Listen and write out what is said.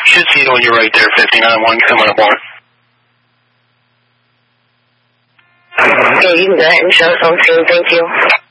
Should see it when you're right there, 59-1 coming up on it. Okay, you can go ahead and show us on scene. Thank you.